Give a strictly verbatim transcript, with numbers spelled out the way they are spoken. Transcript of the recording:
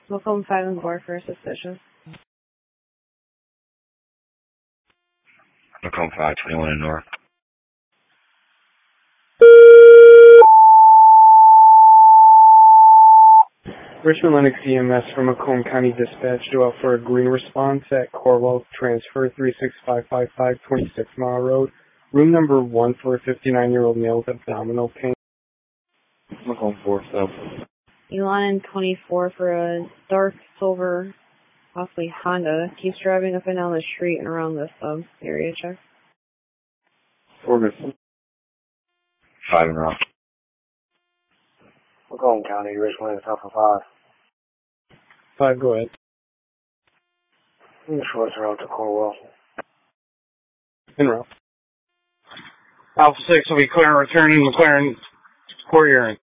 Macomb five and four for suspicious. Macomb five, twenty-one and north. Richmond Lennox E M S from Macomb County Dispatch due out for a green response at Corwell Transfer three six five five five twenty-six Mile Road. Room number one for a fifty-nine-year-old male with abdominal pain. Macomb four, south. Elon twenty-four for a dark silver, possibly Honda. Keeps driving up and down the street and around this um, area. Check. Ferguson. Five and rough. Macomb County, Richmond, Alpha five. Five, go ahead. Schwartz route to Corwell. En route. Alpha six will be clear returning McLaren court hearing.